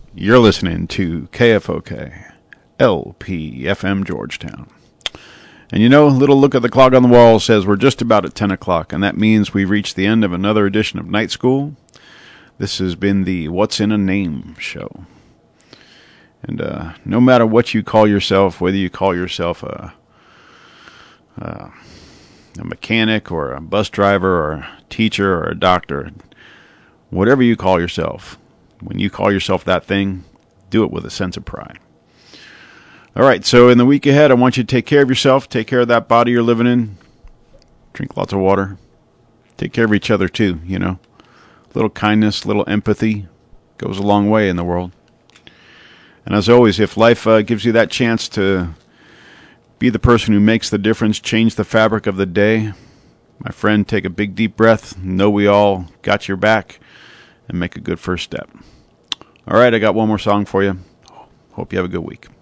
You're listening to KFOK, LP FM Georgetown. And you know, a little look at the clock on the wall says we're just about at 10 o'clock, and that means we've reached the end of another edition of Night School. This has been the What's in a Name show. And no matter what you call yourself, whether you call yourself a mechanic or a bus driver or a teacher or a doctor, whatever you call yourself, when you call yourself that thing, do it with a sense of pride. All right, so in the week ahead, I want you to take care of yourself, take care of that body you're living in, drink lots of water, take care of each other too, you know. A little kindness, a little empathy goes a long way in the world. And as always, if life gives you that chance to be the person who makes the difference, change the fabric of the day, my friend, take a big deep breath, know we all got your back, and make a good first step. All right, I got one more song for you. Hope you have a good week.